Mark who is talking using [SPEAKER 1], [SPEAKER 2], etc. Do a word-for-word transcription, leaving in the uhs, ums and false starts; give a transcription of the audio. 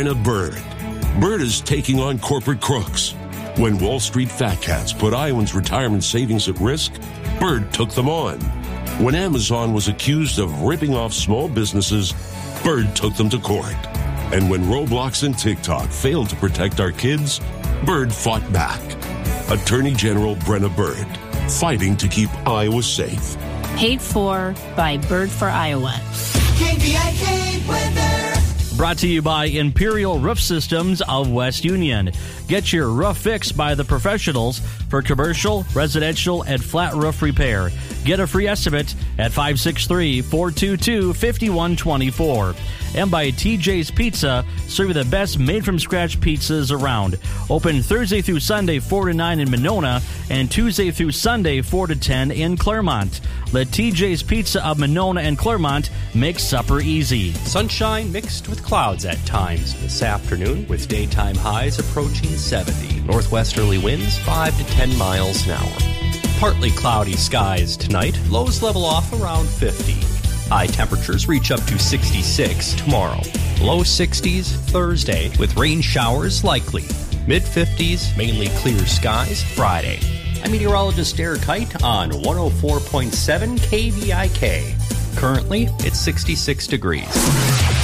[SPEAKER 1] Brenna Bird. Bird is taking on corporate crooks. When Wall Street fat cats put Iowans' retirement savings at risk, Bird took them on. When Amazon was accused of ripping off small businesses, Bird took them to court. And when Roblox and TikTok failed to protect our kids, Bird fought back. Attorney General Brenna Bird, fighting to keep Iowa safe.
[SPEAKER 2] Paid for by Bird for Iowa.
[SPEAKER 3] K V I K weather.
[SPEAKER 4] Brought to you by Imperial Roof Systems of West Union. Get your roof fixed by the professionals for commercial, residential, and flat roof repair. Get a free estimate at five six three, four two two, five one two four. And by T J's Pizza, serving the best made-from-scratch pizzas around. Open Thursday through Sunday, four to nine in Monona, and Tuesday through Sunday, four to ten in Claremont. Let T J's Pizza of Monona and Claremont make supper easy.
[SPEAKER 5] Sunshine mixed with clouds at times this afternoon, with daytime highs approaching seventy. Northwesterly winds five to ten miles an hour. Partly cloudy skies tonight. Lows level off around fifty. High temperatures reach up to sixty-six tomorrow. Low sixties Thursday with rain showers likely. Mid fifties, mainly clear skies Friday. I'm meteorologist Eric Height on one oh four point seven K V I K. Currently, it's sixty-six degrees.